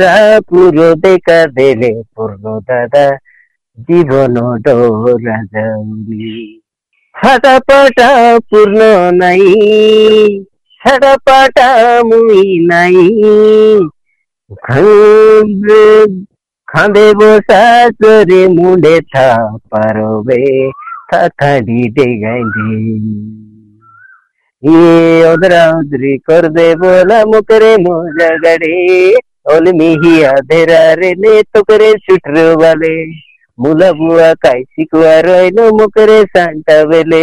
পুরো দেখা দিলে পূর্ণ দাদা জীবন ডোরা যাউলি ফাটা পাটা পূর্ণ নাই সাড়া পাটা মুই নাই খান্দে খান্দে বসা চরে মুন্ডে থা পারবে থাথাড়ি ডেগাইলে ये उधरा उधरी कर दे बोला मुकरे मोजा गड़े ओल मिहिया धेरा रे ने तो करे छुटर वाले मुला बुआ काई सिकुआ रोइलो मुकरे सांता वेले